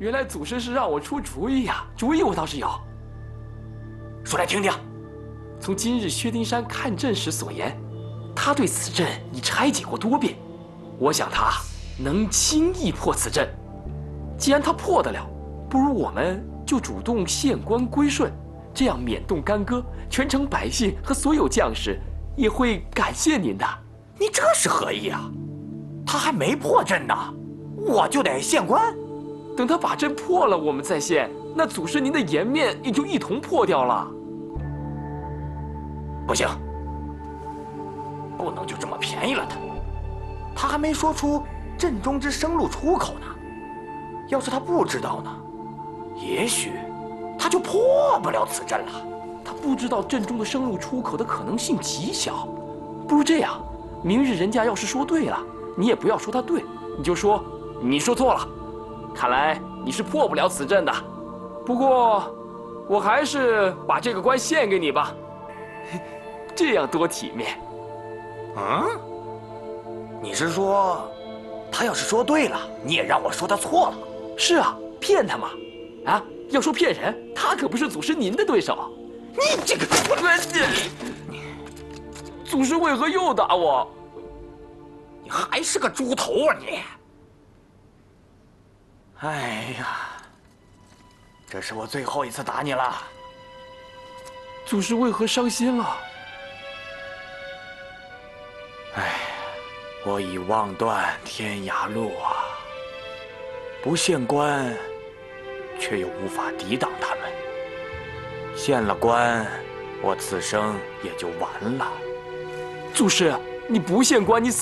原来祖师是让我出主意呀！主意我倒是有，说来听听。从今日薛丁山看阵时所言，他对此阵已拆解过多遍，我想他能轻易破此阵。既然他破得了，不如我们就主动献官归顺，这样免动干戈，全城百姓和所有将士也会感谢您的。 你这是何意啊？他还没破阵呢，我就得献官？ 等他把阵破了，我们再献，那祖师您的颜面也就一同破掉了。 不行，不能就这么便宜了他。他还没说出阵中之生路出口呢。要是他不知道呢，也许他就破不了此阵了。 他不知道阵中的生路出口的可能性极小。不如这样，明日人家要是说对了，你也不要说他对，你就说你说错了。看来你是破不了此阵的。不过，我还是把这个官献给你吧，这样多体面。 嗯？你是说，他要是说对了，你也让我说他错了？ 是啊，骗他嘛！啊，要说骗人，他可不是祖师您的对手。 你这个祖师为何又打我？ 你还是个猪头啊你！哎呀，这是我最后一次打你了。 祖师为何伤心了？ 哎，我已望断天涯路啊！不献官，却又无法抵挡他们；献了官，我此生也就完了。 祖师，你不献官，你死